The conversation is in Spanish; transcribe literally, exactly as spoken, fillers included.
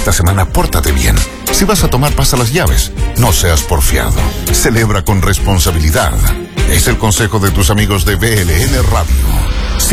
Esta semana pórtate bien. Si vas a tomar, pasa las llaves. No seas porfiado. Celebra con responsabilidad. Es el consejo de tus amigos de B L N Radio.